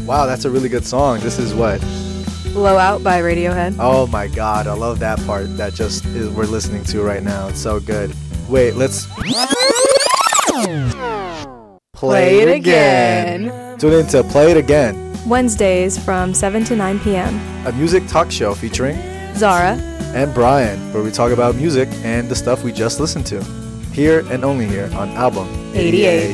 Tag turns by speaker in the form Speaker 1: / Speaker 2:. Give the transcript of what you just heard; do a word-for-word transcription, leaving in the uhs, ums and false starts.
Speaker 1: Wow, that's a really good song. This is what?
Speaker 2: Blow Out by Radiohead.
Speaker 1: Oh my god, I love that part that just is, we're listening to right now. It's so good. Wait, let's
Speaker 2: Play it again.
Speaker 1: Tune in to Play It Again,
Speaker 2: Wednesdays from seven to nine p.m.
Speaker 1: a music talk show featuring
Speaker 2: Zara
Speaker 1: and Brian, where we talk about music and the stuff we just listened to. Here and only here on Album
Speaker 2: eighty-eight.